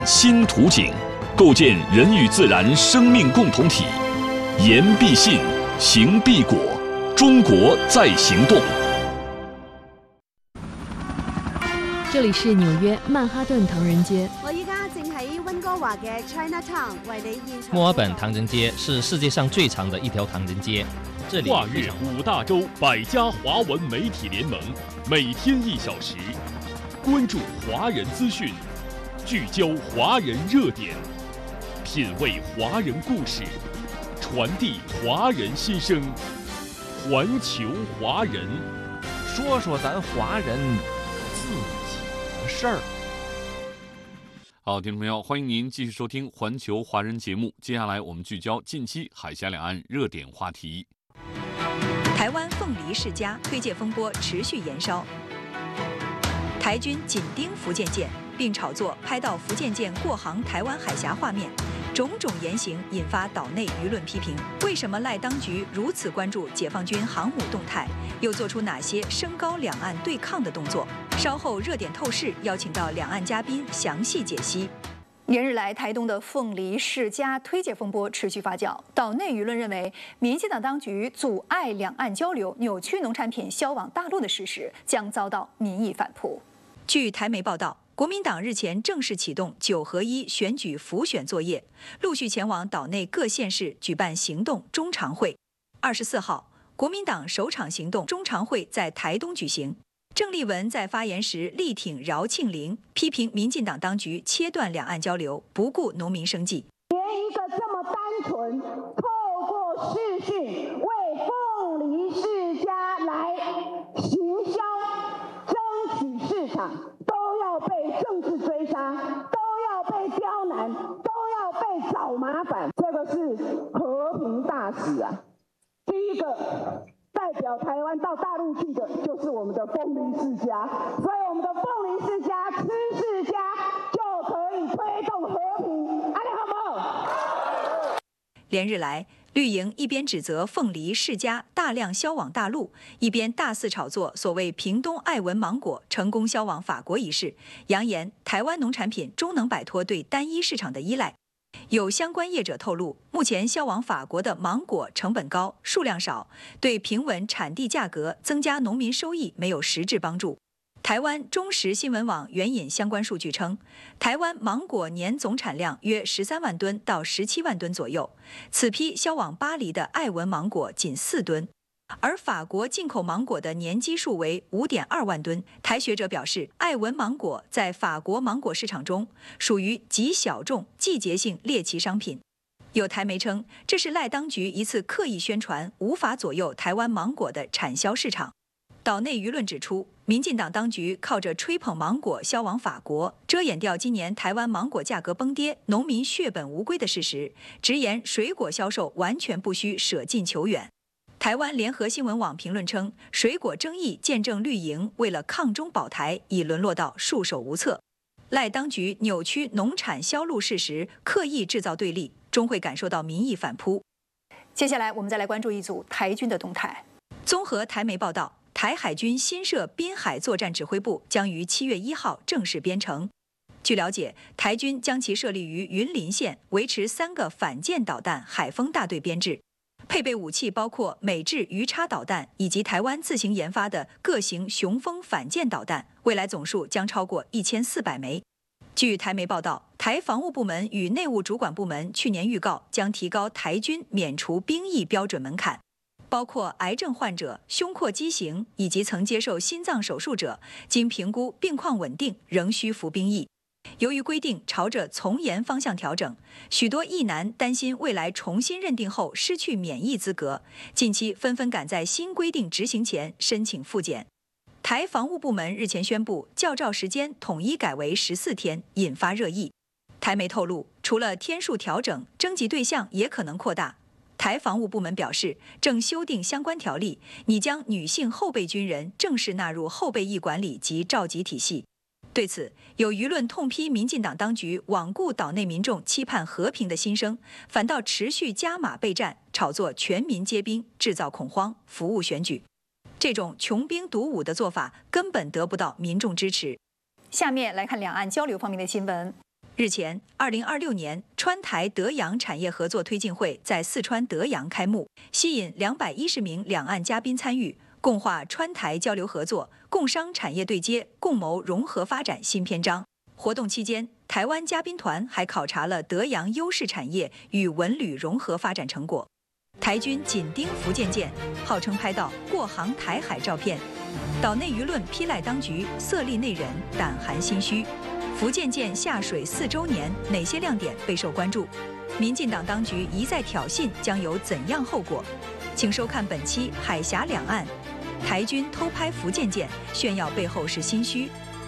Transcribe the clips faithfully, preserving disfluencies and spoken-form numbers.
新图景，构建人与自然生命共同体。言必信，行必果，中国在行动。 这里是纽约曼哈顿唐人街。 我依家正喺温哥華嘅 Chinatown 為你現場。 墨爾本唐人街是世界上最长的一条唐人街，这里跨越五大洲百家华文媒体联盟，每天一小时，关注华人资讯，聚焦华人热点，品味华人故事，传递华人心声。环球华人， 说说咱华人自己的事儿。 好，听众朋友，欢迎您继续收听环球华人节目。接下来我们聚焦近期海峡两岸热点话题。 台湾凤梨世家推介风波持续延烧，台军紧盯福建舰，并炒作拍到福建舰过航台湾海峡画面，种种言行引发岛内舆论批评。为什么赖当局如此关注解放军航母动态，又做出哪些升高两岸对抗的动作？稍后热点透视邀请到两岸嘉宾详细解析。 连日来，台东的凤梨世家推介风波持续发酵，岛内舆论认为，民进党当局阻碍两岸交流、扭曲农产品销往大陆的事实，将遭到民意反扑。 据台媒报道，国民党日前正式启动九合一选举辅选作业，陆续前往岛内各县市举办行动中常会。二十四号，国民党首场行动中常会在台东举行。郑丽文在发言时力挺饶庆铃，批评民进党当局切断两岸交流，不顾农民生计。 连一个这么单纯，透过视讯为凤梨世家来行销、争取市场，都要被政治追杀，都要被刁难，都要被找麻烦。这个是和平大使啊！第一个代表台湾到大陆去的就是我们的凤梨世家，所以我们的凤梨世家、吃世家就可以推动和平，安利好不好？ 连日来，绿营一边指责凤梨世家大量销往大陆，一边大肆炒作所谓屏东爱文芒果成功销往法国一事，扬言台湾农产品终能摆脱对单一市场的依赖。有相关业者透露，目前销往法国的芒果成本高、数量少，对平稳产地价格、增加农民收益没有实质帮助。台湾中时新闻网援引相关数据称，台湾芒果年总产量约十三万吨到十七万吨左右，此批销往巴黎的爱文芒果仅四吨。而法国进口芒果的年基数为 五点二万吨。台学者表示，爱文芒果在法国芒果市场中属于极小众、季节性猎奇商品。有台媒称，这是赖当局一次刻意宣传，无法左右台湾芒果的产销市场。岛内舆论指出，民进党当局靠着吹捧芒果销往法国，遮掩掉今年台湾芒果价格崩跌、农民血本无归的事实，直言水果销售完全不需舍近求远。台湾联合新闻网评论称，水果争议见证绿营为了抗中保台，已沦落到束手无策。赖当局扭曲农产销路事实，刻意制造对立，终会感受到民意反扑。 接下来，我们再来关注一组台军的动态。 综合台媒报道，台海军新设滨海作战指挥部将于七月一号正式编成。据了解，台军将其设立于云林县，维持三个反舰导弹海锋大队编制。配备武器包括美制鱼叉导弹以及台湾自行研发的各型雄风反舰导弹，未来总数将超过一千四百枚。据台媒报道，台防务部门与内务主管部门去年预告将提高台军免除兵役标准门槛，包括癌症患者、胸廓畸形以及曾接受心脏手术者，经评估病况稳定，仍需服兵役。由于规定朝着从严方向调整，许多役男担心未来重新认定后失去免疫资格，近期纷纷赶在新规定执行前申请复检。台防务部门日前宣布，教召时间统一改为十四天，引发热议。台媒透露，除了天数调整，征集对象也可能扩大。台防务部门表示，正修订相关条例，拟将女性后备军人正式纳入后备役管理及召集体系。对此，有舆论痛批民进党当局罔顾岛内民众期盼和平的心声，反倒持续加码备战，炒作全民皆兵，制造恐慌，服务选举。这种穷兵黩武的做法根本得不到民众支持。 下面来看两岸交流方面的新闻。 日前，二零二六年川台德洋产业合作推进会在四川德阳开幕，吸引两百一十名两岸嘉宾参与，共话川台交流合作、共商产业对接、共谋融合发展新篇章。活动期间，台湾嘉宾团还考察了德阳优势产业与文旅融合发展成果。台军紧盯福建舰，号称拍到过航台海照片，岛内舆论批赖当局色厉内荏、胆寒心虚。福建舰下水四周年，哪些亮点备受关注？民进党当局一再挑衅，将有怎样后果？请收看本期《海峡两岸》，台军偷拍福建舰，炫耀背后是心虚。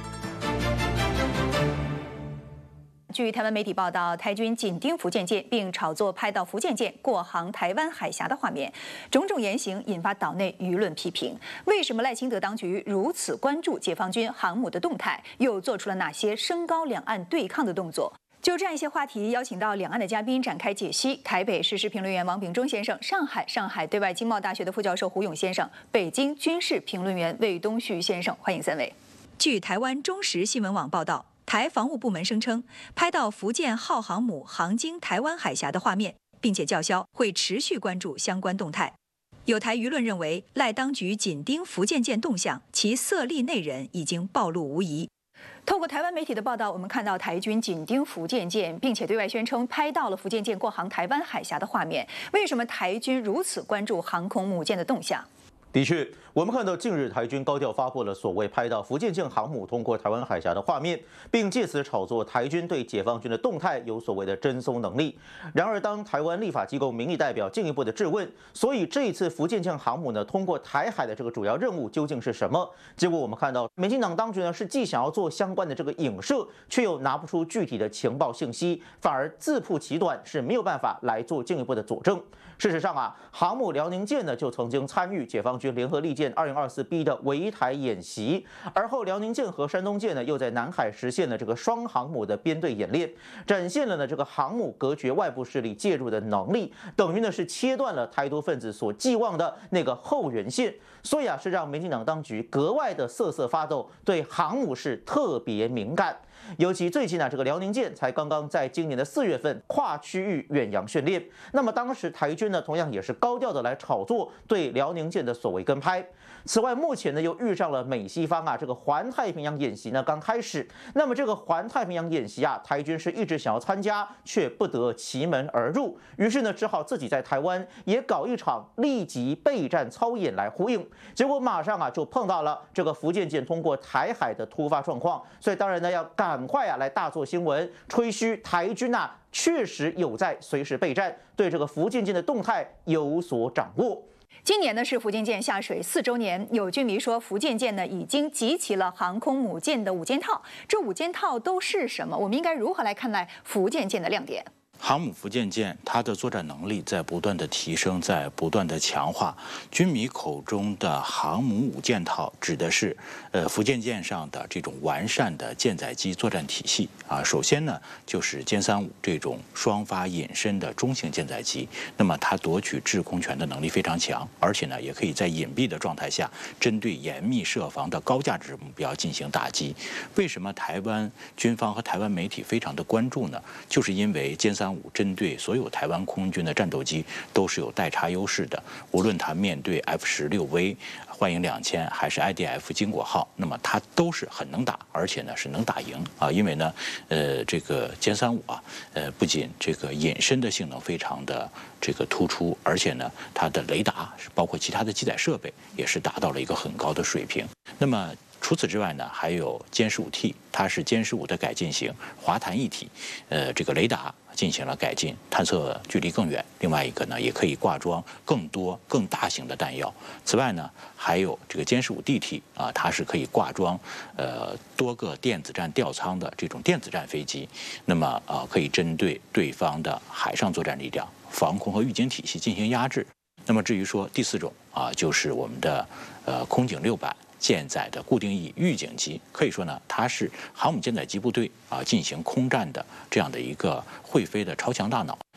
据台湾媒体报道，台军紧盯福建舰，并炒作拍到福建舰过航台湾海峡的画面，种种言行引发岛内舆论批评。为什么赖清德当局如此关注解放军航母的动态，又做出了哪些升高两岸对抗的动作？就这样一些话题，邀请到两岸的嘉宾展开解析。台北时事评论员王炳忠先生，上海上海对外经贸大学的副教授胡勇先生，北京军事评论员魏东旭先生，欢迎三位。据台湾中时新闻网报道，台防务部门声称，拍到福建号航母航经台湾海峡的画面，并且叫嚣会持续关注相关动态。有台舆论认为，赖当局紧盯福建舰动向，其色厉内荏已经暴露无遗。透过台湾媒体的报道，我们看到台军紧盯福建舰，并且对外宣称拍到了福建舰过航台湾海峡的画面。为什么台军如此关注航空母舰的动向？ 的确，我们看到近日台军高调发布了所谓拍到福建舰航母通过台湾海峡的画面，并借此炒作台军对解放军的动态有所谓的侦搜能力。然而，当台湾立法机构民意代表进一步的质问，所以这一次福建舰航母呢通过台海的这个主要任务究竟是什么？结果我们看到，民进党当局呢是既想要做相关的这个影射，却又拿不出具体的情报信息，反而自曝其短，是没有办法来做进一步的佐证。事实上啊，航母辽宁舰呢就曾经参与解放军联合利剑二零二四 B 的围台演习，而后辽宁舰和山东舰呢又在南海实现了这个双航母的编队演练，展现了呢这个航母隔绝外部势力介入的能力，等于呢是切断了台独分子所寄望的那个后援线，所以啊是让民进党当局格外的瑟瑟发抖，对航母是特别敏感。尤其最近啊，这个辽宁舰才刚刚在今年的四月份跨区域远洋训练，那么当时台军呢，同样也是高调的来炒作对辽宁舰的所谓跟拍。此外，目前呢又遇上了美西方啊这个环太平洋演习呢刚开始，那么这个环太平洋演习啊，台军是一直想要参加，却不得其门而入，于是呢只好自己在台湾也搞一场立即备战操演来呼应，结果马上啊就碰到了这个福建舰通过台海的突发状况，所以当然呢要赶。赶快啊，来大做新闻，吹嘘台军啊确实有在随时备战，对这个福建舰的动态有所掌握。 今年呢是福建舰下水四周年，有军迷说福建舰呢已经集齐了航空母舰的五件套，这五件套都是什么？我们应该如何来看待福建舰的亮点？ 航母福建舰，它的作战能力在不断的提升，在不断的强化。军迷口中的航母五件套，指的是呃福建舰上的这种完善的舰载机作战体系啊。首先呢，就是歼三五这种双发隐身的中型舰载机，那么它夺取制空权的能力非常强，而且呢，也可以在隐蔽的状态下，针对严密设防的高价值目标进行打击。为什么台湾军方和台湾媒体非常的关注呢？就是因为歼三五针对所有台湾空军的战斗机都是有代差优势的，无论它面对 F 十六 V、幻影两千还是 I D F 经国号，那么它都是很能打，而且呢是能打赢啊。因为呢，呃，这个歼三五啊，呃，不仅这个隐身的性能非常的这个突出，而且呢，它的雷达包括其他的机载设备也是达到了一个很高的水平。那么除此之外呢，还有歼十五 T， 它是歼十五的改进型，滑弹一体，呃，这个雷达进行了改进，探测距离更远。另外一个呢，也可以挂装更多、更大型的弹药。此外呢，还有这个歼十五 D T 啊，它是可以挂装呃多个电子战吊舱的这种电子战飞机，那么啊，可以针对对方的海上作战力量、防空和预警体系进行压制。那么至于说第四种啊，就是我们的呃空警六百。舰载的固定翼预警机，可以说呢，它是航母舰载机部队啊进行空战的这样的一个会飞的超强大脑。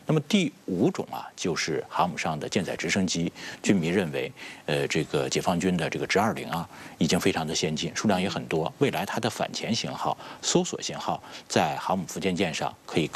那么第五种啊，就是航母上的舰载直升机。军迷认为，呃，这个解放军的这个直二零啊，已经非常的先进，数量也很多。未来它的反潜型号、搜索型号在航母福建舰上可以更